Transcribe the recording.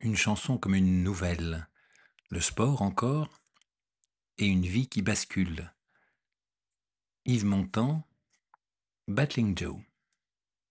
Une chanson comme une nouvelle, le sport encore, et une vie qui bascule. Yves Montand, Battling Joe.